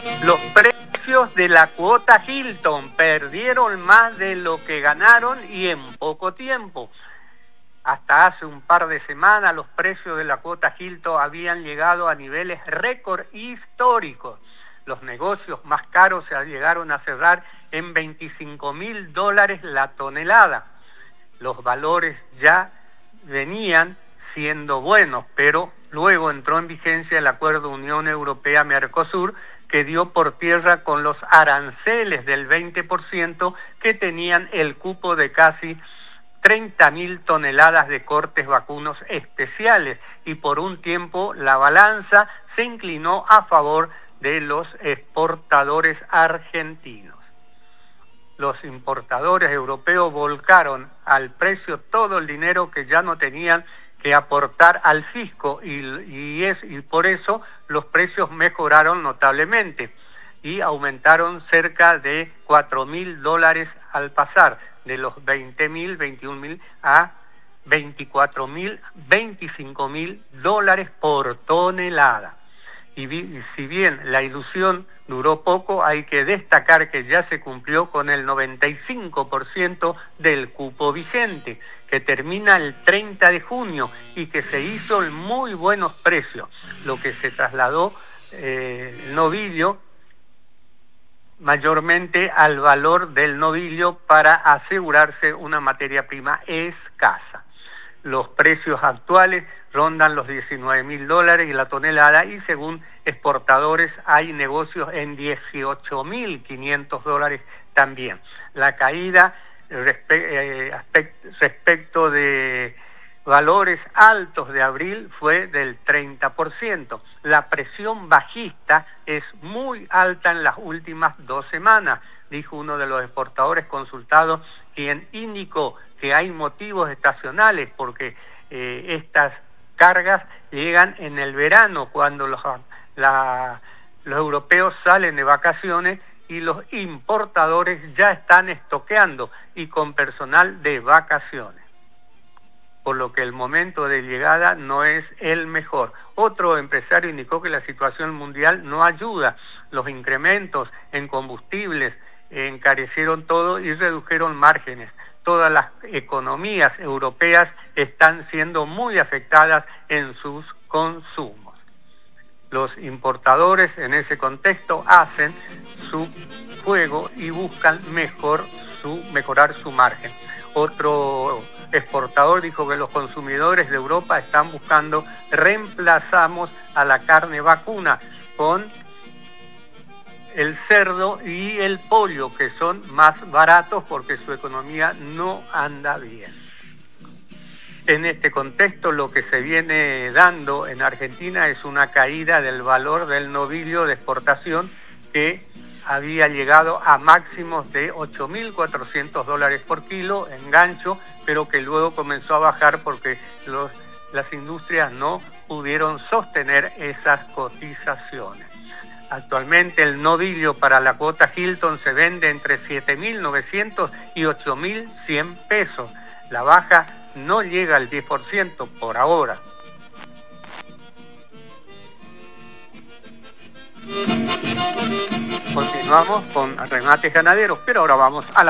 Los precios de la cuota Hilton perdieron más de lo que ganaron y en poco tiempo. Hasta hace un par de semanas los precios de la cuota Hilton habían llegado a niveles récord históricos. Los negocios más caros se llegaron a cerrar en $25.000 la tonelada. Los valores ya venían siendo buenos, pero luego entró en vigencia el acuerdo Unión Europea-Mercosur, que dio por tierra con los aranceles del 20% que tenían el cupo de casi 30.000 toneladas de cortes vacunos especiales, y por un tiempo la balanza se inclinó a favor de los exportadores argentinos. Los importadores europeos volcaron al precio todo el dinero que ya no tenían que aportar al fisco y por eso los precios mejoraron notablemente y aumentaron cerca de $4.000 al pasar de los 20.000, 21.000 a 24.000, $25.000 por tonelada. Y si bien la ilusión duró poco, hay que destacar que ya se cumplió con el 95% del cupo vigente, que termina el 30 de junio y que se hizo en muy buenos precios, lo que se trasladó el novillo mayormente al valor del novillo para asegurarse una materia prima escasa. Los precios actuales rondan los $19.000 y la tonelada, y según exportadores hay negocios en $18.500 también. La caída respecto de valores altos de abril fue del 30%. La presión bajista es muy alta en las últimas 2 semanas, dijo uno de los exportadores consultados, quien indicó que hay motivos estacionales porque estas cargas llegan en el verano, cuando los europeos salen de vacaciones y los importadores ya están estoqueando y con personal de vacaciones, por lo que el momento de llegada no es el mejor. Otro empresario indicó que la situación mundial no ayuda. Los incrementos en combustibles encarecieron todo y redujeron márgenes. Todas las economías europeas están siendo muy afectadas en sus consumos. Los importadores en ese contexto hacen su juego y buscan mejorar su margen. Otro exportador dijo que los consumidores de Europa están buscando reemplazamos a la carne vacuna con el cerdo y el pollo, que son más baratos porque su economía no anda bien. En este contexto, lo que se viene dando en Argentina es una caída del valor del novillo de exportación, que había llegado a máximos de $8.400 por kilo en gancho, pero que luego comenzó a bajar porque las industrias no pudieron sostener esas cotizaciones. Actualmente el novillo para la cuota Hilton se vende entre 7.900 y 8.100 pesos. La baja no llega al 10% por ahora. Continuamos con remates ganaderos, pero ahora vamos a la